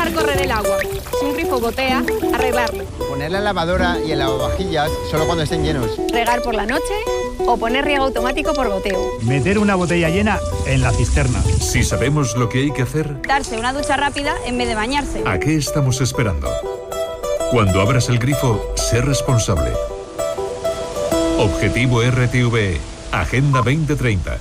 dejar correr el agua. Si un grifo gotea, arreglarlo. Poner la lavadora y el lavavajillas solo cuando estén llenos. Regar por la noche o poner riego automático por goteo. Meter una botella llena en la cisterna. Si sabemos lo que hay que hacer, Darse una ducha rápida en vez de bañarse. ¿a qué estamos esperando? Cuando abras el grifo, sé responsable. Objetivo RTVE, Agenda 2030.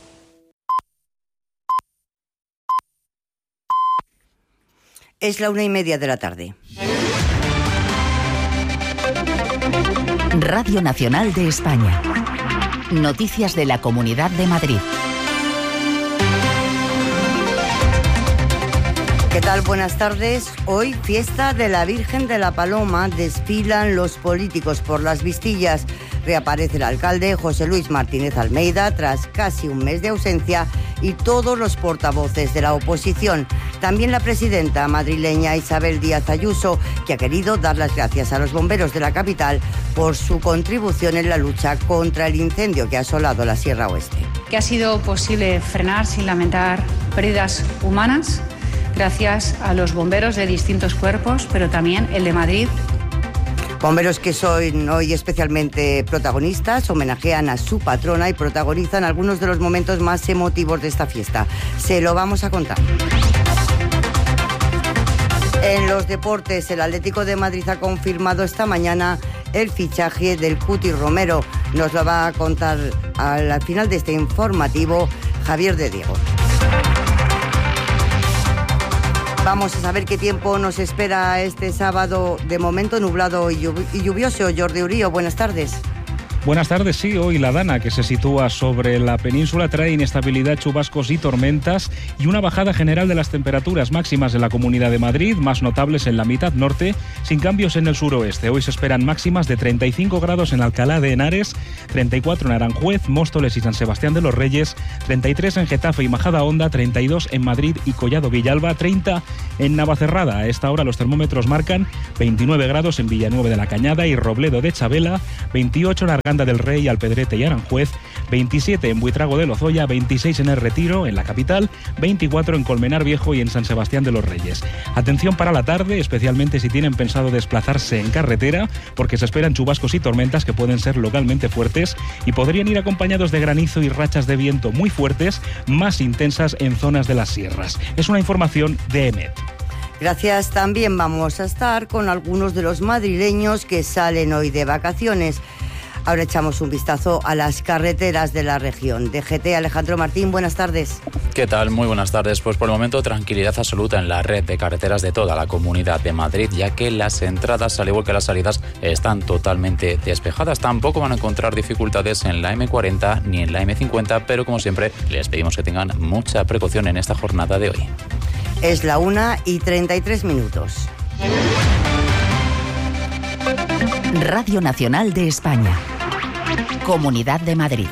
Es la 1:30 de la tarde. Radio Nacional de España. Noticias de la Comunidad de Madrid. ¿Qué tal? Buenas tardes. Hoy, fiesta de la Virgen de la Paloma, desfilan los políticos por las Vistillas. Reaparece el alcalde José Luis Martínez Almeida tras casi un mes de ausencia y todos los portavoces de la oposición. También la presidenta madrileña Isabel Díaz Ayuso, que ha querido dar las gracias a los bomberos de la capital por su contribución en la lucha contra el incendio que ha asolado la Sierra Oeste. Que ha sido posible frenar sin lamentar pérdidas humanas gracias a los bomberos de distintos cuerpos, pero también el de Madrid. Bomberos que son hoy especialmente protagonistas, homenajean a su patrona y protagonizan algunos de los momentos más emotivos de esta fiesta. Se lo vamos a contar. En los deportes, el Atlético de Madrid ha confirmado esta mañana el fichaje del Cuti Romero. Nos lo va a contar al final de este informativo Javier de Diego. Vamos a saber qué tiempo nos espera este sábado, de momento nublado y lluvioso. Jordi Urío, buenas tardes. Buenas tardes, sí, hoy la Dana, que se sitúa sobre la península, trae inestabilidad, chubascos y tormentas y una bajada general de las temperaturas máximas en la Comunidad de Madrid, más notables en la mitad norte, sin cambios en el suroeste. Hoy se esperan máximas de 35 grados en Alcalá de Henares, 34 en Aranjuez, Móstoles y San Sebastián de los Reyes, 33 en Getafe y Majadahonda, 32 en Madrid y Collado Villalba, 30 en Navacerrada. A esta hora los termómetros marcan 29 grados en Villanueva de la Cañada y Robledo de Chabela, 28 en Arganda del Rey, Alpedrete y Aranjuez, 27 en Buitrago de Lozoya, 26 en El Retiro, en la capital, 24 en Colmenar Viejo y en San Sebastián de los Reyes. Atención para la tarde, especialmente si tienen pensado desplazarse en carretera, porque se esperan chubascos y tormentas que pueden ser localmente fuertes y podrían ir acompañados de granizo y rachas de viento muy fuertes, más intensas en zonas de las sierras. Es una información de EMET. Gracias. También vamos a estar con algunos de los madrileños que salen hoy de vacaciones. Ahora echamos un vistazo a las carreteras de la región. DGT, Alejandro Martín, buenas tardes. ¿Qué tal? Muy buenas tardes. Pues por el momento tranquilidad absoluta en la red de carreteras de toda la Comunidad de Madrid, ya que las entradas, al igual que las salidas, están totalmente despejadas. Tampoco van a encontrar dificultades en la M40 ni en la M50, pero como siempre les pedimos que tengan mucha precaución en esta jornada de hoy. Es la 1:33. Radio Nacional de España. Comunidad de Madrid.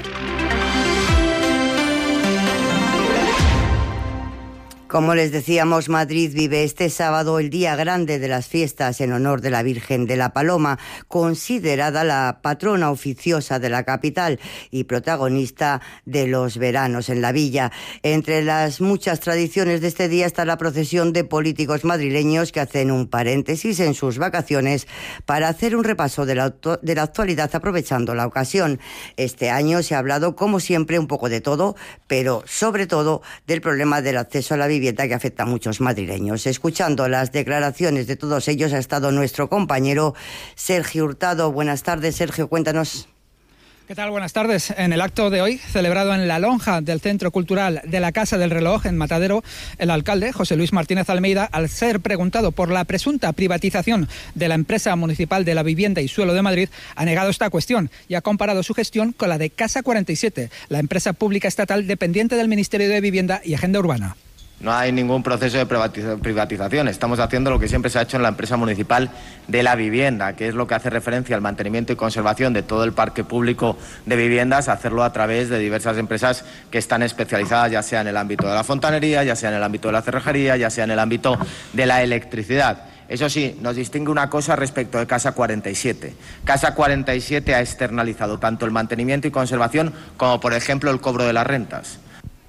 Como les decíamos, Madrid vive este sábado el día grande de las fiestas en honor de la Virgen de la Paloma, considerada la patrona oficiosa de la capital y protagonista de los veranos en la villa. Entre las muchas tradiciones de este día está la procesión de políticos madrileños que hacen un paréntesis en sus vacaciones para hacer un repaso de la actualidad aprovechando la ocasión. Este año se ha hablado, como siempre, un poco de todo, pero sobre todo del problema del acceso a la vivienda que afecta a muchos madrileños. Escuchando las declaraciones de todos ellos ha estado nuestro compañero Sergio Hurtado. Buenas tardes, Sergio, cuéntanos. ¿Qué tal? Buenas tardes. En el acto de hoy, celebrado en la lonja del Centro Cultural de la Casa del Reloj, en Matadero, el alcalde, José Luis Martínez Almeida, al ser preguntado por la presunta privatización de la empresa municipal de la vivienda y suelo de Madrid, ha negado esta cuestión y ha comparado su gestión con la de Casa 47, la empresa pública estatal dependiente del Ministerio de Vivienda y Agenda Urbana. No hay ningún proceso de privatización. Estamos haciendo lo que siempre se ha hecho en la empresa municipal de la vivienda, que es lo que hace referencia al mantenimiento y conservación de todo el parque público de viviendas, hacerlo a través de diversas empresas que están especializadas, ya sea en el ámbito de la fontanería, ya sea en el ámbito de la cerrajería, ya sea en el ámbito de la electricidad. Eso sí, nos distingue una cosa respecto de Casa 47. Casa 47 ha externalizado tanto el mantenimiento y conservación como, por ejemplo, el cobro de las rentas.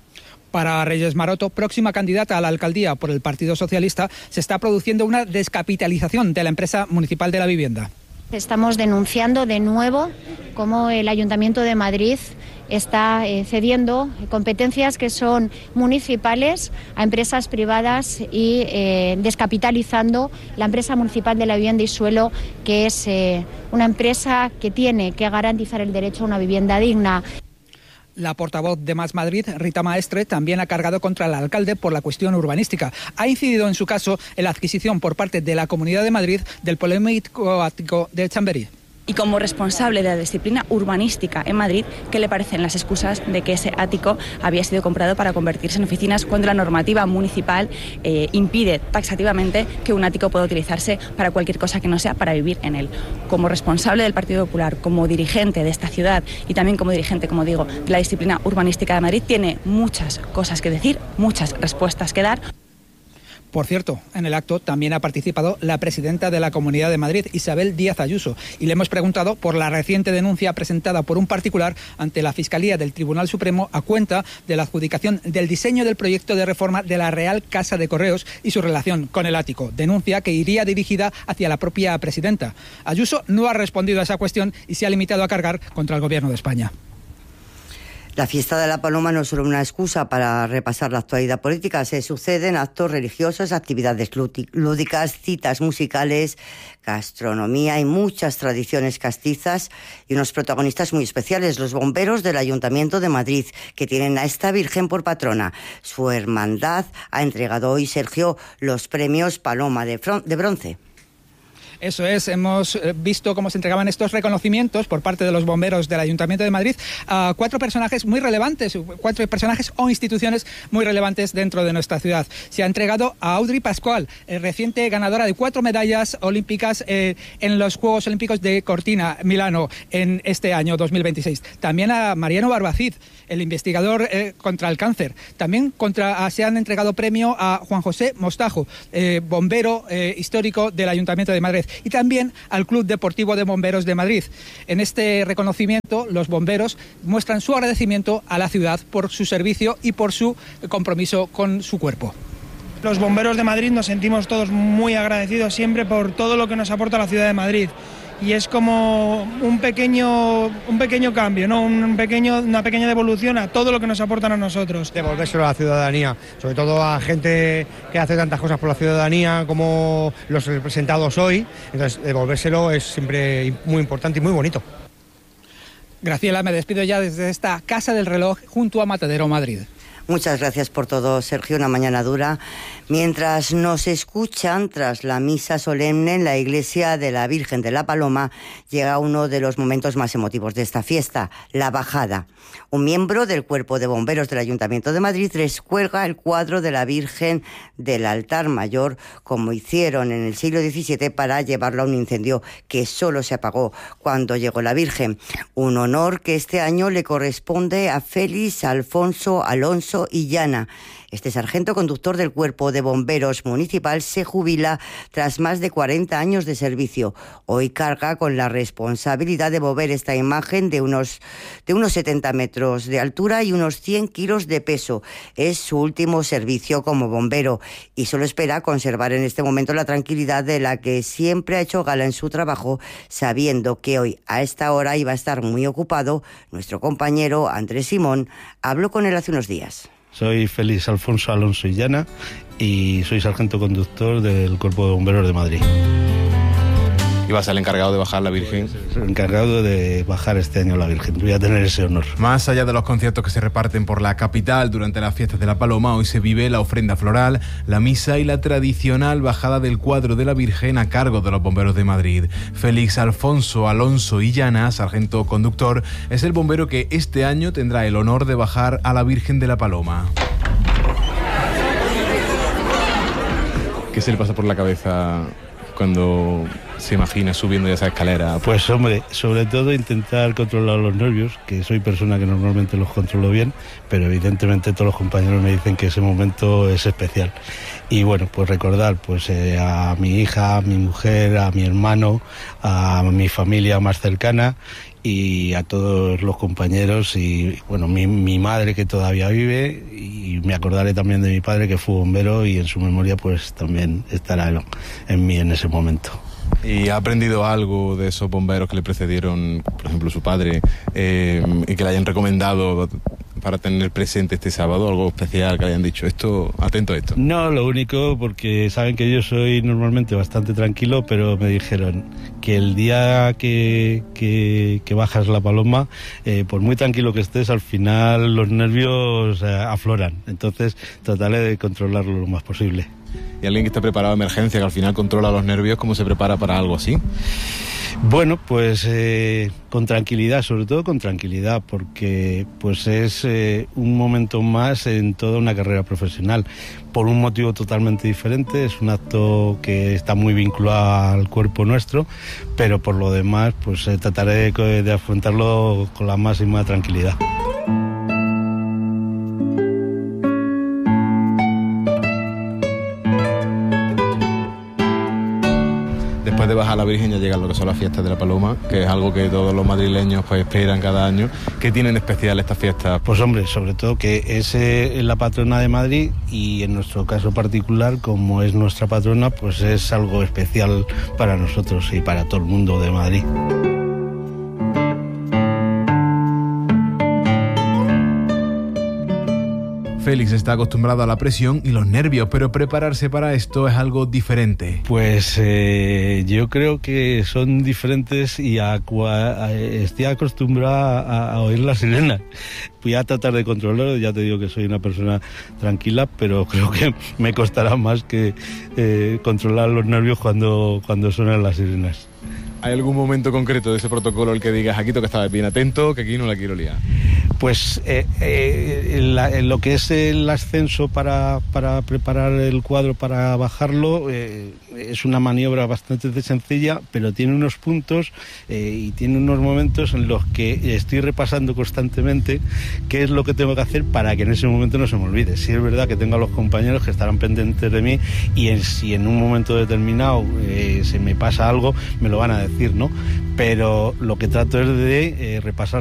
Para Reyes Maroto, próxima candidata a la alcaldía por el Partido Socialista, se está produciendo una descapitalización de la empresa municipal de la vivienda. Estamos denunciando de nuevo cómo el Ayuntamiento de Madrid está cediendo competencias que son municipales a empresas privadas y descapitalizando la empresa municipal de la vivienda y suelo, que es una empresa que tiene que garantizar el derecho a una vivienda digna. La portavoz de Más Madrid, Rita Maestre, también ha cargado contra el alcalde por la cuestión urbanística. Ha incidido en su caso en la adquisición por parte de la Comunidad de Madrid del polémico ático de Chamberí. Y como responsable de la disciplina urbanística en Madrid, ¿qué le parecen las excusas de que ese ático había sido comprado para convertirse en oficinas cuando la normativa municipal impide taxativamente que un ático pueda utilizarse para cualquier cosa que no sea para vivir en él? Como responsable del Partido Popular, como dirigente de esta ciudad y también como dirigente, como digo, de la disciplina urbanística de Madrid, tiene muchas cosas que decir, muchas respuestas que dar. Por cierto, en el acto también ha participado la presidenta de la Comunidad de Madrid, Isabel Díaz Ayuso, y le hemos preguntado por la reciente denuncia presentada por un particular ante la Fiscalía del Tribunal Supremo a cuenta de la adjudicación del diseño del proyecto de reforma de la Real Casa de Correos y su relación con el ático. Denuncia que iría dirigida hacia la propia presidenta. Ayuso no ha respondido a esa cuestión y se ha limitado a cargar contra el Gobierno de España. La fiesta de la Paloma no es solo una excusa para repasar la actualidad política, se suceden actos religiosos, actividades lúdicas, citas musicales, gastronomía y muchas tradiciones castizas y unos protagonistas muy especiales, los bomberos del Ayuntamiento de Madrid, que tienen a esta Virgen por patrona. Su hermandad ha entregado hoy, Sergio, los premios Paloma de Bronce. Eso es, hemos visto cómo se entregaban estos reconocimientos por parte de los bomberos del Ayuntamiento de Madrid a 4 personajes muy relevantes, 4 personajes o instituciones muy relevantes dentro de nuestra ciudad. Se ha entregado a Audrey Pascual, reciente ganadora de 4 medallas olímpicas en los Juegos Olímpicos de Cortina, Milano, en este año 2026. También a Mariano Barbacid, el investigador contra el cáncer. También se han entregado premio a Juan José Mostajo, bombero histórico del Ayuntamiento de Madrid. Y también al Club Deportivo de Bomberos de Madrid. En este reconocimiento, los bomberos muestran su agradecimiento a la ciudad por su servicio y por su compromiso con su cuerpo. Los bomberos de Madrid nos sentimos todos muy agradecidos siempre por todo lo que nos aporta la ciudad de Madrid. Y es como un pequeño cambio, ¿no? Una pequeña devolución a todo lo que nos aportan a nosotros. Devolvérselo a la ciudadanía, sobre todo a gente que hace tantas cosas por la ciudadanía como los representados hoy. Entonces, devolvérselo es siempre muy importante y muy bonito. Graciela, me despido ya desde esta Casa del Reloj junto a Matadero, Madrid. Muchas gracias por todo, Sergio, una mañana dura. Mientras nos escuchan, tras la misa solemne en la iglesia de la Virgen de la Paloma, llega uno de los momentos más emotivos de esta fiesta, la bajada. Un miembro del Cuerpo de Bomberos del Ayuntamiento de Madrid descuelga el cuadro de la Virgen del altar mayor, como hicieron en el siglo XVII para llevarlo a un incendio que solo se apagó cuando llegó la Virgen. Un honor que este año le corresponde a Félix Alfonso Alonso Illana. Este sargento conductor del Cuerpo de Bomberos Municipal se jubila tras más de 40 años de servicio. Hoy carga con la responsabilidad de mover esta imagen de unos 70 metros de altura y unos 100 kilos de peso. Es su último servicio como bombero y solo espera conservar en este momento la tranquilidad de la que siempre ha hecho gala en su trabajo, sabiendo que hoy a esta hora iba a estar muy ocupado. Nuestro compañero Andrés Simón habló con él hace unos días. Soy Félix Alfonso Alonso Illana y soy sargento conductor del Cuerpo de Bomberos de Madrid. ¿Y vas a ser el encargado de bajar la Virgen? El encargado de bajar este año la Virgen. Voy a tener ese honor. Más allá de los conciertos que se reparten por la capital durante las fiestas de la Paloma, hoy se vive la ofrenda floral, la misa y la tradicional bajada del cuadro de la Virgen a cargo de los bomberos de Madrid. Félix Alfonso Alonso Illana, sargento conductor, es el bombero que este año tendrá el honor de bajar a la Virgen de la Paloma. ¿Qué se le pasa por la cabeza cuando se imagina subiendo esa escalera? Pues hombre, sobre todo intentar controlar los nervios, que soy persona que normalmente los controlo bien, pero evidentemente todos los compañeros me dicen que ese momento es especial. Y bueno, pues recordar pues a mi hija, a mi mujer, a mi hermano, a mi familia más cercana y a todos los compañeros y bueno, mi madre que todavía vive, y me acordaré también de mi padre que fue bombero y en su memoria pues también estará en mí en ese momento. ¿Y ha aprendido algo de esos bomberos que le precedieron, por ejemplo su padre, y que le hayan recomendado para tener presente este sábado, algo especial que le hayan dicho, esto, atento a esto? No, lo único, porque saben que yo soy normalmente bastante tranquilo, pero me dijeron que el día que bajas la paloma, por muy tranquilo que estés, al final los nervios afloran, entonces trataré de controlarlo lo más posible. ¿Y alguien que esté preparado de emergencia, que al final controla los nervios, cómo se prepara para algo así? Bueno, pues con tranquilidad, sobre todo con tranquilidad, porque pues es un momento más en toda una carrera profesional, por un motivo totalmente diferente, es un acto que está muy vinculado al cuerpo nuestro, pero por lo demás pues trataré de afrontarlo con la máxima tranquilidad. Después de bajar la Virgen ya llegan lo que son las fiestas de la Paloma, que es algo que todos los madrileños pues esperan cada año. ¿Qué tienen especial estas fiestas? Pues hombre, sobre todo que es la patrona de Madrid y en nuestro caso particular, como es nuestra patrona, pues es algo especial para nosotros y para todo el mundo de Madrid. Félix está acostumbrado a la presión y los nervios, pero prepararse para esto es algo diferente. Pues yo creo que son diferentes y estoy acostumbrado a oír las sirenas. Voy a tratar de controlarlo, ya te digo que soy una persona tranquila, pero creo que me costará más que controlar los nervios cuando suenan las sirenas. ¿Hay algún momento concreto de ese protocolo el que digas, aquí tengo que estar bien atento, que aquí no la quiero liar? Pues en lo que es el ascenso para preparar el cuadro para bajarlo, es una maniobra bastante sencilla, pero tiene unos puntos y tiene unos momentos en los que estoy repasando constantemente qué es lo que tengo que hacer para que en ese momento no se me olvide. Sí es verdad que tengo a los compañeros que estarán pendientes de mí y si en un momento determinado se me pasa algo, me lo van a decir, ¿no? Pero lo que trato es de repasar